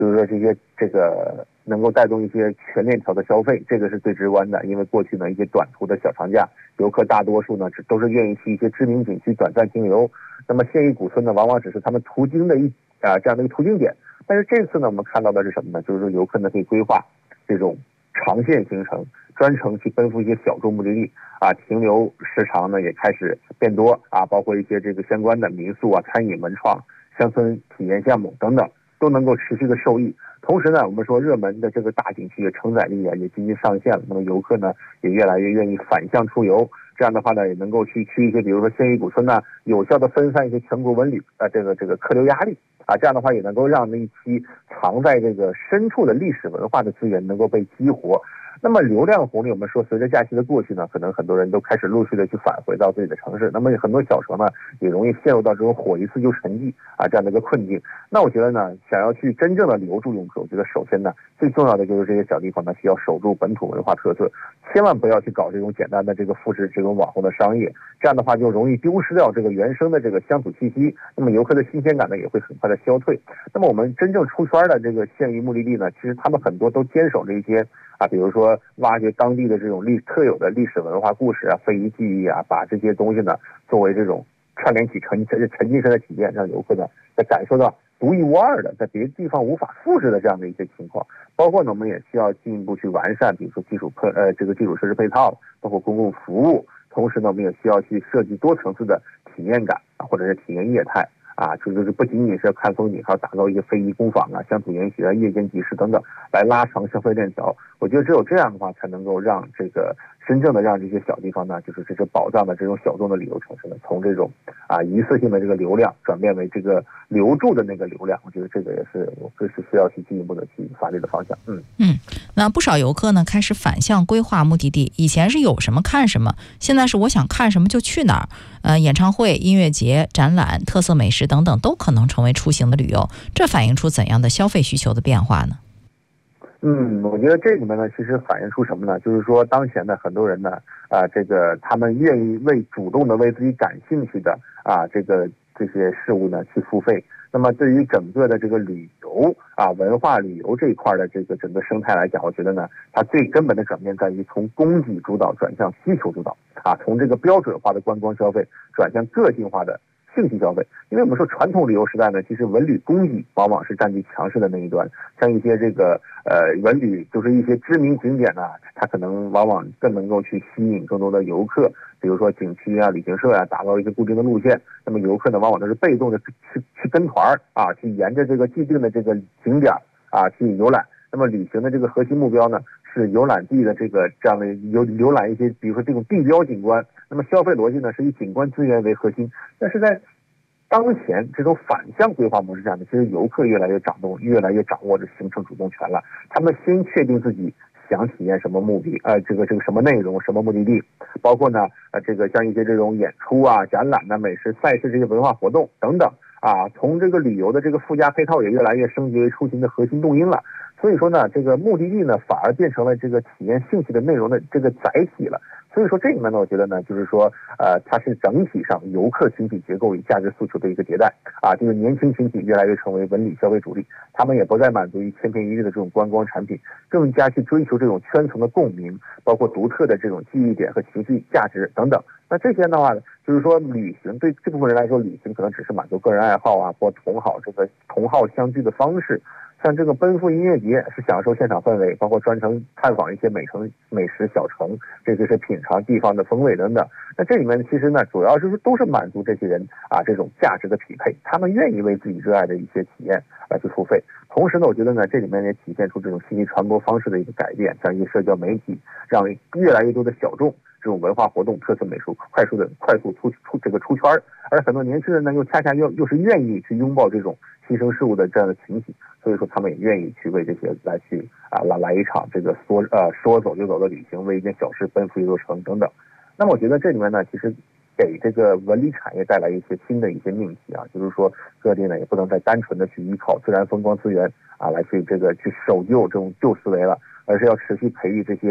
比如说这个能够带动一些全链条的消费，这个是最直观的。因为过去呢一些短途的小长假，游客大多数呢都是愿意去一些知名景区短暂停留，那么县域古村呢往往只是他们途经的这样的一个途经点。但是这次呢我们看到的是什么呢？就是说游客呢可以规划这种长线行程，专程去奔赴一些小众目的地停留时长呢也开始变多包括一些这个相关的民宿餐饮、文创、乡村体验项目等等，都能够持续的受益。同时呢，我们说热门的这个大景区的承载力也渐渐上线了，那么游客呢也越来越愿意反向出游。这样的话呢，也能够去一些，比如说县域古村呢，有效的分散一些全国文旅这个客流压力这样的话也能够让那一批藏在这个深处的历史文化的资源能够被激活。那么流量红利，我们说随着假期的过去呢，可能很多人都开始陆续的去返回到自己的城市，那么很多小城呢也容易陷入到这种火一次就沉寂这样的一个困境。那我觉得呢，想要去真正的留住游客，我觉得首先呢最重要的就是这些小地方呢需要守住本土文化特色，千万不要去搞这种简单的这个复制这种网红的商业，这样的话就容易丢失掉这个原生的这个乡土气息，那么游客的新鲜感呢也会很快的消退。那么我们真正出圈的这个县域目的地呢，其实他们很多都坚守着一些比如说挖掘当地的这种特有的历史文化故事非遗技艺把这些东西呢作为这种串联起沉浸式的体验，让游客呢在感受到独一无二的在别的地方无法复制的这样的一些情况。包括呢我们也需要进一步去完善，比如说基础设施配套，包括公共服务。同时呢我们也需要去设计多层次的体验感或者是体验业态就是不仅仅是要看风景，还要打造一些非遗工坊乡土研学夜间集市等等，来拉长消费链条。我觉得只有这样的话，才能够让这个真正的让这些小地方呢，就是这些宝藏的这种小众的旅游城市呢，从这种一次性的这个流量转变为这个留住的那个流量。我觉得这个也是需要去进一步的去发力的方向。 那不少游客呢开始反向规划目的地，以前是有什么看什么，现在是我想看什么就去哪儿。演唱会、音乐节、展览、特色美食等等都可能成为出行的旅游，这反映出怎样的消费需求的变化呢？ 我觉得这里面呢，其实反映出什么呢？就是说，当前的很多人呢，他们愿意主动的为自己感兴趣的这些事物呢去付费。那么对于整个的这个旅游文化旅游这一块的这个整个生态来讲，我觉得呢，它最根本的转变在于从供给主导转向需求主导从这个标准化的观光消费转向个性化的兴趣消费。因为我们说传统旅游时代呢，其实文旅供给往往是占据强势的那一端，像一些这个文旅就是一些知名景点它可能往往更能够去吸引更多的游客，比如说景区旅行社打造一些固定的路线，那么游客呢往往都是被动的去跟团去沿着这个既定的这个景点去游览。那么旅行的这个核心目标呢是游览地的这样的浏览一些比如说这种地标景观，那么消费逻辑呢是以景观资源为核心。但是在当前这种反向规划模式下呢，其实游客越来越掌握着行程主动权了。他们先确定自己想体验什么目的这个什么内容什么目的地，包括呢像一些这种演出展览美食赛事这些文化活动等等从这个旅游的这个附加配套也越来越升级为出行的核心动因了。所以说呢，这个目的地呢反而变成了这个体验兴趣的内容的这个载体了。所以说这里面呢，我觉得呢，就是说它是整体上游客群体结构与价值诉求的一个迭代这个年轻群体越来越成为文旅消费主力，他们也不再满足于千篇一律的这种观光产品，更加去追求这种圈层的共鸣，包括独特的这种记忆点和情绪价值等等。那这些的话呢，就是说旅行对这部分人来说，旅行可能只是满足个人爱好或同好相聚的方式。像这个奔赴音乐节是享受现场氛围，包括专程探访一些美食小城，这就是品尝地方的风味等等。那这里面其实呢，主要都是满足这些人这种价值的匹配，他们愿意为自己热爱的一些体验来去付费。同时呢，我觉得呢，这里面也体现出这种信息传播方式的一个改变，像一些社交媒体让越来越多的小众这种文化活动、特色美术快速出圈，而很多年轻人呢又恰恰又是愿意去拥抱这种新生事物的这样的群体，所以说他们也愿意去为这些来去来一场这个说走就走的旅行，为一件小事奔赴一座城等等。那么我觉得这里面呢，其实给这个文旅产业带来一些新的一些命题就是说各地呢也不能再单纯的去依靠自然风光资源来去守旧这种旧思维了，而是要持续培育这些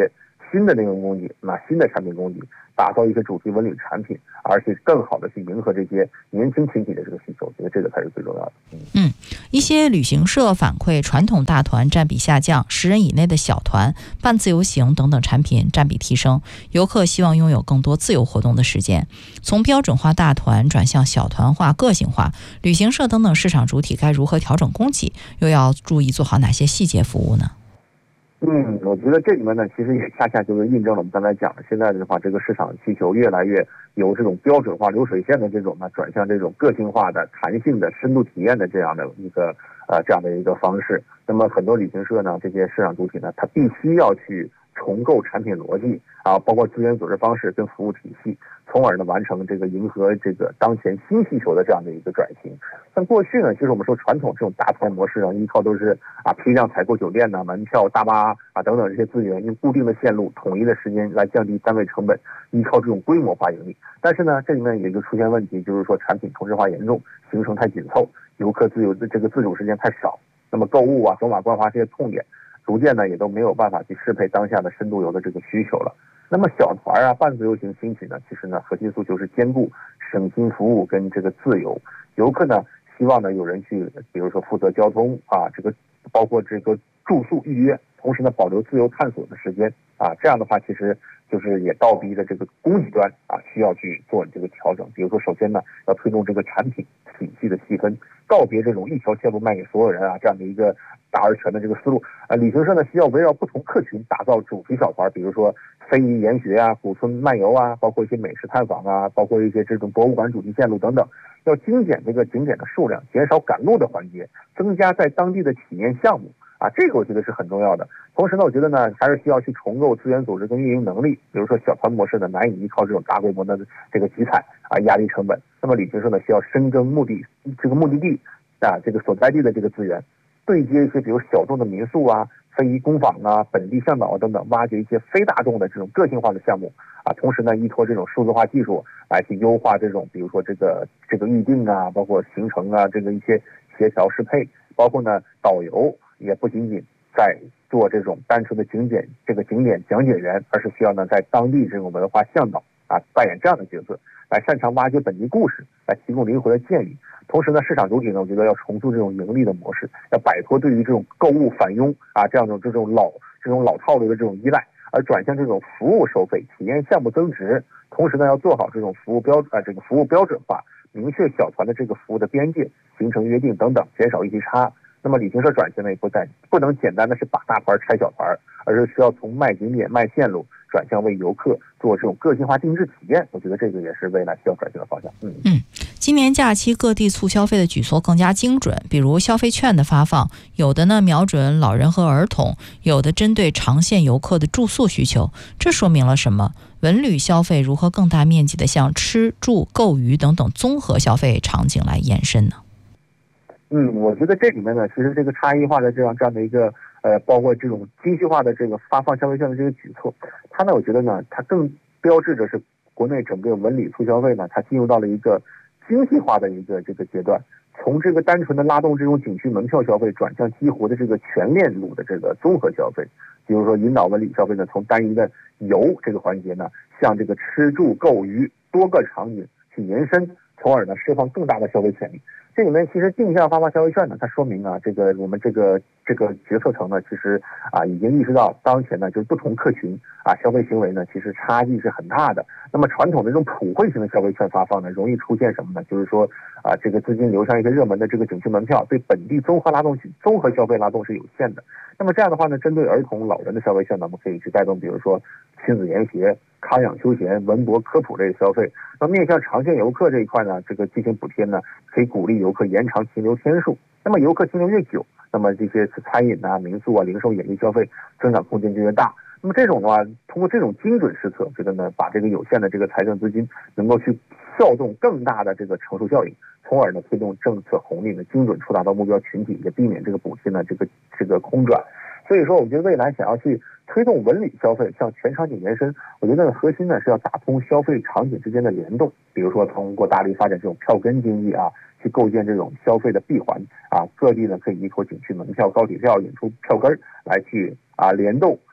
新的内容供给，新的产品供给，打造一些主题文旅产品，而且更好的去迎合这些年轻群体的这个需求，我觉得这个才是最重要的。 一些旅行社反馈，传统大团占比下降，10人以内的小团、半自由行等等产品占比提升，游客希望拥有更多自由活动的时间。从标准化大团转向小团化、个性化，旅行社等等市场主体该如何调整供给，又要注意做好哪些细节服务呢？ 我觉得这里面呢，其实也恰恰就是印证了我们刚才讲的，现在的话，这个市场需求越来越由这种标准化流水线的这种呢，转向这种个性化的、弹性的、深度体验的这样的一个方式。那么很多旅行社呢，这些市场主体呢，它必须要去重构产品逻辑包括资源组织方式跟服务体系，从而呢完成这个迎合这个当前新需求的这样的一个转型。像过去呢，其实我们说传统这种大团模式依靠都是批量采购酒店门票、大巴等等这些资源，用固定的线路、统一的时间来降低单位成本，依靠这种规模化盈利。但是呢，这里面也就出现问题，就是说产品同质化严重，行程太紧凑，游客自主时间太少，那么购物走马观花这些痛点，逐渐呢也都没有办法去适配当下的深度游的这个需求了。那么小团半自由行兴起呢，其实呢核心诉求是兼顾省心服务跟这个自由。游客呢希望呢有人去，比如说负责交通这个包括这个住宿预约，同时呢保留自由探索的时间这样的话其实就是也倒逼着这个供给端需要去做这个调整。比如说首先呢要推动这个产品体系的细分，告别这种一条线路卖给所有人这样的一个大而全的这个思路旅行社呢需要围绕不同客群打造主题小团，比如说非遗研学古村漫游包括一些美食探访包括一些这种博物馆主题线路等等，要精简这个景点的数量，减少赶路的环节，增加在当地的体验项目这个我觉得是很重要的。同时呢，我觉得呢还是需要去重构资源组织跟运营能力，比如说小团模式呢难以依靠这种大规模的这个集采压低成本，那么旅行社呢需要深耕目的地这个所在地的这个资源，对接一些比如小众的民宿非遗工坊本地向导等等，挖掘一些非大众的这种个性化的项目同时呢依托这种数字化技术来去优化这种比如说这个预定包括行程这个一些协调适配，包括呢导游也不仅仅在做这种单纯的景点讲解员，而是需要呢在当地这种文化向导扮演这样的角色，来擅长挖掘本地故事，来提供灵活的建议。同时呢，市场主体呢，我觉得要重塑这种盈利的模式，要摆脱对于这种购物返佣这样的这种老套路的这种依赖，而转向这种服务收费、体验项目增值。同时呢，要做好这种服务标准化，明确小团的这个服务的边界、形成约定等等，减少一级差。那么旅行社转型呢，也不能简单的是把大团拆小团，而是需要从卖景点、卖线路转向为游客做这种个性化定制体验。我觉得这个也是未来需要转型的方向。 今年假期各地促消费的举措更加精准，比如消费券的发放，有的呢瞄准老人和儿童，有的针对长线游客的住宿需求。这说明了什么？文旅消费如何更大面积的向吃住购娱等等综合消费场景来延伸呢？ 我觉得这里面呢，其实这个差异化的这样的一个包括这种精细化的这个发放消费券的这个举措，它呢，我觉得呢，它更标志着是国内整个文旅促消费呢，它进入到了一个精细化的一个这个阶段，从这个单纯的拉动这种景区门票消费，转向激活的这个全链路的这个综合消费。比如说引导文旅消费呢，从单一的游这个环节呢，向这个吃住购娱多个场景去延伸，从而呢释放更大的消费潜力。这里面其实定向发放消费券呢，它说明这个我们这个决策层呢，其实已经意识到当前呢就是不同客群消费行为呢其实差距是很大的。那么传统的这种普惠型的消费券发放呢，容易出现什么呢？就是说这个资金流向一些热门的这个景区门票，对本地综合消费拉动是有限的。那么这样的话呢，针对儿童老人的消费券呢，我们可以去带动比如说亲子研学、康养休闲、文博科普类消费。那面向长线游客这一块呢，这个进行补贴呢，可以鼓励游客延长停留天数。那么游客停留越久，那么这些餐饮民宿零售演艺消费增长空间就越大。那么这种的话，通过这种精准施策，觉得呢，把这个有限的这个财政资金能够去调动更大的这个乘数效应，从而呢推动政策红利呢精准触达到目标群体，也避免这个补贴呢这个空转。所以说，我觉得未来想要去推动文旅消费向全场景延伸，我觉得核心呢是要打通消费场景之间的联动，比如说通过大力发展这种票根经济去构建这种消费的闭环各地呢可以依托景区门票、高铁票引出票根来去联动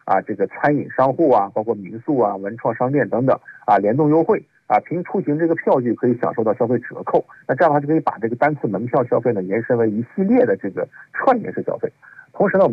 这个餐饮商户啊，包括民宿啊、文创商店等等联动优惠凭出行这个票据可以享受到消费折扣。那这样的话就可以把这个单次门票消费呢延伸为一系列的这个串联式消费。同时呢，